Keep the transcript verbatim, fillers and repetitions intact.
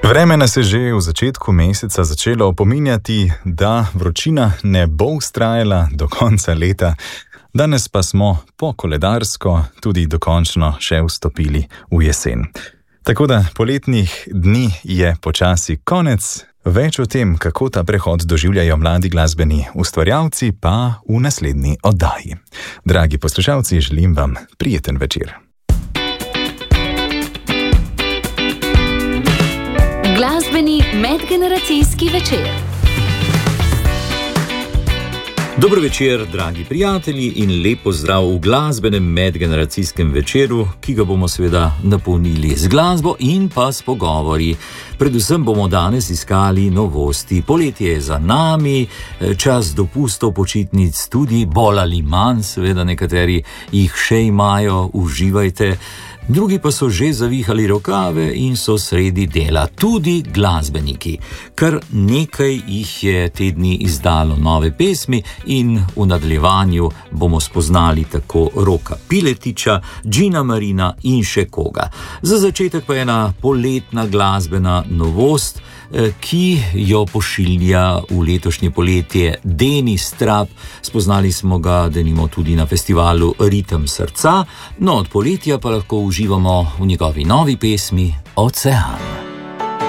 Vreme nas je že v začetku meseca začelo opominjati, da vročina ne bo vztrajala do konca leta. Danes pa smo po koledarsko tudi dokončno še vstopili v jesen. Tako da poletnih dni je počasi konec. Več o tem, kako ta prehod doživljajo mladi glasbeni ustvarjalci, pa v naslednji oddaji. Dragi poslušalci, želim vam prijeten večer. Glasbeni medgeneracijski večer. Dobro večer, dragi prijatelji, in lep pozdrav v glasbenem medgeneracijskem večeru, ki ga bomo seveda napolnili z glasbo in pa s pogovori. Predvsem bomo danes iskali novosti. Poletje je za nami, čas dopustov, počitnic tudi, bolj ali manj, seveda nekateri jih še imajo, uživajte. Drugi pa so že zavihali rokave in so sredi dela, tudi glasbeniki. Kar nekaj jih je te dni izdalo nove pesmi in v nadaljevanju bomo spoznali tako Roka Piletiča, Gina Marina in še koga. Za začetek pa je ena poletna glasbena novost, ki jo pošilja v letošnje poletje Denis Trap. Spoznali smo ga denimo tudi na festivalu Ritem srca, no od poletja pa lahko uživamo v njegovi novi pesmi Ocean.